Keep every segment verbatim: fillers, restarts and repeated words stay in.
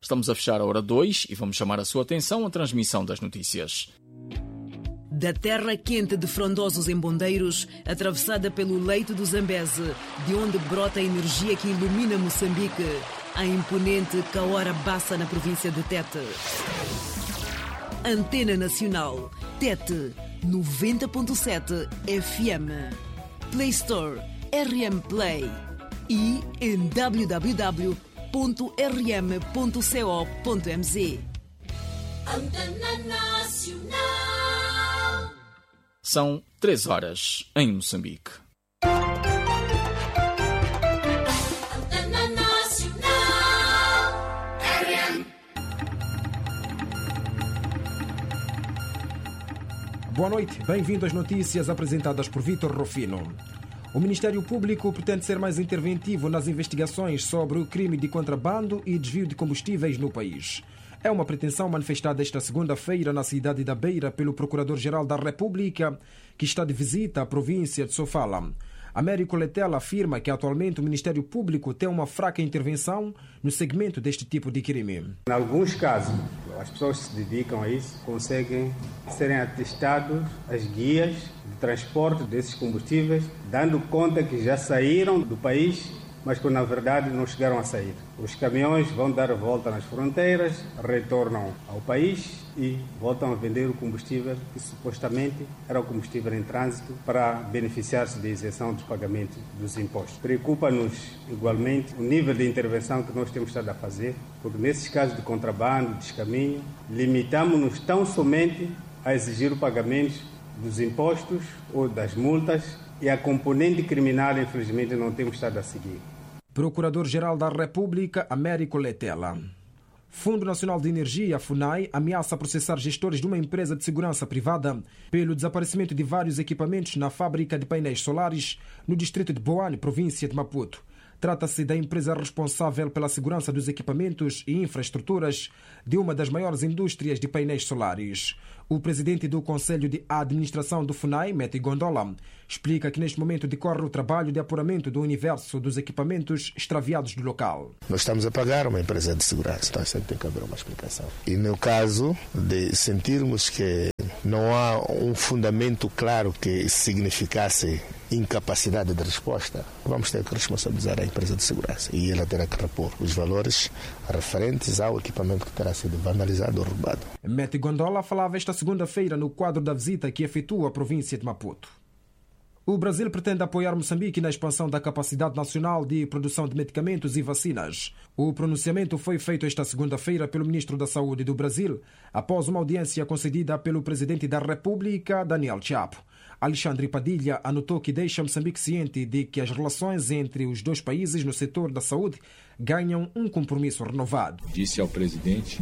Estamos a fechar a hora dois e vamos chamar a sua atenção à transmissão das notícias. Da terra quente de Frondosos Embondeiros, atravessada pelo leito do Zambeze, de onde brota a energia que ilumina Moçambique, a imponente Cahora Bassa na província de Tete. Antena Nacional, Tete, noventa ponto sete F M. Play Store, R M Play. E em w w w ponto r m ponto co ponto m z. Antena Nacional. São três horas em Moçambique. Antena Nacional. R M. Boa noite, bem-vindo às notícias apresentadas por Vítor Rufino. O Ministério Público pretende ser mais interventivo nas investigações sobre o crime de contrabando e desvio de combustíveis no país. É uma pretensão manifestada esta segunda-feira na cidade da Beira pelo Procurador-Geral da República, que está de visita à província de Sofala. Américo Letela afirma que atualmente o Ministério Público tem uma fraca intervenção no segmento deste tipo de crime. Em alguns casos, as pessoas que se dedicam a isso conseguem serem atestados as guias de transporte desses combustíveis, dando conta que já saíram do país, mas que na verdade não chegaram a sair. Os caminhões vão dar a volta nas fronteiras, retornam ao país e voltam a vender o combustível que supostamente era o combustível em trânsito para beneficiar-se da isenção dos pagamentos dos impostos. Preocupa-nos igualmente o nível de intervenção que nós temos estado a fazer, porque nesses casos de contrabando, descaminho, limitamos-nos tão somente a exigir o pagamento dos impostos ou das multas e a componente criminal, infelizmente, não temos estado a seguir. Procurador-Geral da República, Américo Letela. Fundo Nacional de Energia, FUNAI, ameaça processar gestores de uma empresa de segurança privada pelo desaparecimento de vários equipamentos na fábrica de painéis solares no distrito de Boane, província de Maputo. Trata-se da empresa responsável pela segurança dos equipamentos e infraestruturas de uma das maiores indústrias de painéis solares. O presidente do Conselho de Administração do FUNAI, Meti Gondola, explica que neste momento decorre o trabalho de apuramento do universo dos equipamentos extraviados do local. Nós estamos a pagar uma empresa de segurança, então sempre tem que haver uma explicação. E no caso de sentirmos que não há um fundamento claro que significasse incapacidade de resposta, vamos ter que responsabilizar a empresa de segurança e ela terá que repor os valores referentes ao equipamento que terá sido vandalizado ou roubado. Meti Gondola falava esta segunda-feira no quadro da visita que efetua à província de Maputo. O Brasil pretende apoiar Moçambique na expansão da capacidade nacional de produção de medicamentos e vacinas. O pronunciamento foi feito esta segunda-feira pelo ministro da Saúde do Brasil, após uma audiência concedida pelo presidente da República, Daniel Chapo. Alexandre Padilha anotou que deixa Moçambique ciente de que as relações entre os dois países no setor da saúde ganham um compromisso renovado. Disse ao presidente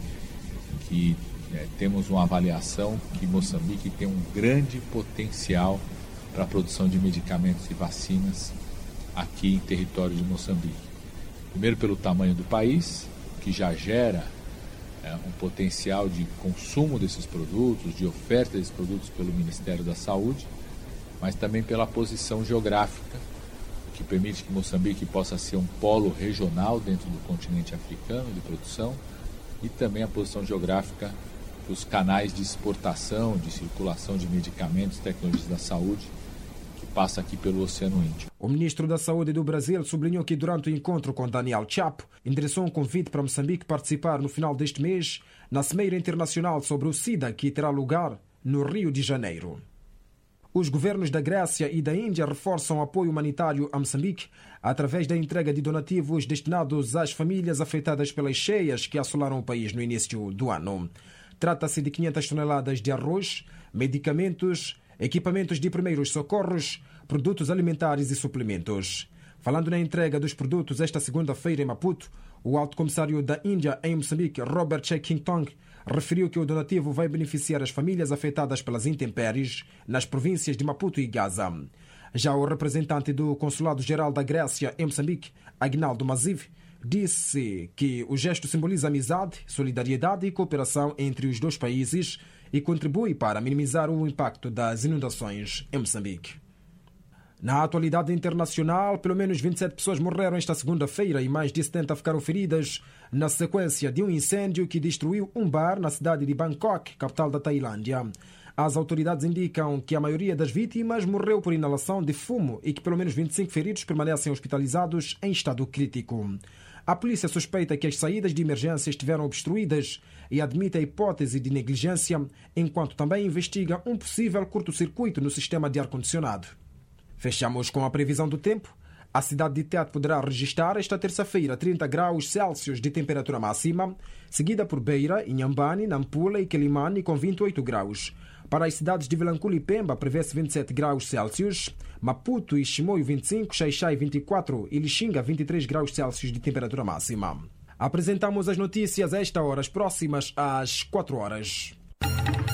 que é, temos uma avaliação que Moçambique tem um grande potencial para a produção de medicamentos e vacinas aqui em território de Moçambique. Primeiro pelo tamanho do país, que já gera é, um potencial de consumo desses produtos, de oferta desses produtos pelo Ministério da Saúde, mas também pela posição geográfica, que permite que Moçambique possa ser um polo regional dentro do continente africano de produção, e também a posição geográfica dos canais de exportação, de circulação de medicamentos e tecnologias da saúde, que passa aqui pelo Oceano Índico. O ministro da Saúde do Brasil sublinhou que durante o encontro com Daniel Chapo, endereçou um convite para Moçambique participar no final deste mês na Cimeira Internacional sobre o SIDA, que terá lugar no Rio de Janeiro. Os governos da Grécia e da Índia reforçam o apoio humanitário a Moçambique através da entrega de donativos destinados às famílias afetadas pelas cheias que assolaram o país no início do ano. Trata-se de quinhentas toneladas de arroz, medicamentos, equipamentos de primeiros socorros, produtos alimentares e suplementos. Falando na entrega dos produtos esta segunda-feira em Maputo, o alto comissário da Índia em Moçambique, Robert Chekingtong, referiu que o donativo vai beneficiar as famílias afetadas pelas intempéries nas províncias de Maputo e Gaza. Já o representante do Consulado-Geral da Grécia em Moçambique, Agnaldo Maziv, disse que o gesto simboliza amizade, solidariedade e cooperação entre os dois países e contribui para minimizar o impacto das inundações em Moçambique. Na atualidade internacional, pelo menos vinte e sete pessoas morreram esta segunda-feira e mais de setenta ficaram feridas na sequência de um incêndio que destruiu um bar na cidade de Bangkok, capital da Tailândia. As autoridades indicam que a maioria das vítimas morreu por inalação de fumo e que pelo menos vinte e cinco feridos permanecem hospitalizados em estado crítico. A polícia suspeita que as saídas de emergência estiveram obstruídas e admite a hipótese de negligência, enquanto também investiga um possível curto-circuito no sistema de ar-condicionado. Fechamos com a previsão do tempo. A cidade de Tete poderá registrar esta terça-feira trinta graus Celsius de temperatura máxima, seguida por Beira, Inhambane, Nampula e Quelimane com vinte e oito graus. Para as cidades de Vilanculo e Pemba prevê-se vinte e sete graus Celsius, Maputo e Chimoio vinte e cinco, Xai-Xai vinte e quatro e Lixinga vinte e três graus Celsius de temperatura máxima. Apresentamos as notícias a esta hora, as próximas às quatro horas.